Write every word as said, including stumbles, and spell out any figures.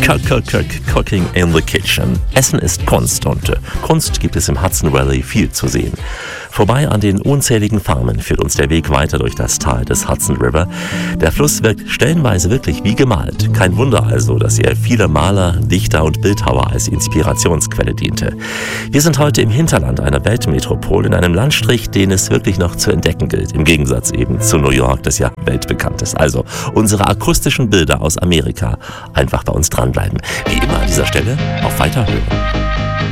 Cook, cook, cook, cooking in the kitchen. Essen ist Kunst und äh, Kunst gibt es im Hudson Valley viel zu sehen. Vorbei an den unzähligen Farmen führt uns der Weg weiter durch das Tal des Hudson River. Der Fluss wirkt stellenweise wirklich wie gemalt. Kein Wunder also, dass er viele Maler, Dichter und Bildhauer als Inspirationsquelle diente. Wir sind heute im Hinterland einer Weltmetropole, in einem Landstrich, den es wirklich noch zu entdecken gilt. Im Gegensatz eben zu New York, das ja weltbekannt ist. Also unsere akustischen Bilder aus Amerika. Einfach bei uns dranbleiben. Wie immer an dieser Stelle auf Weiterhören.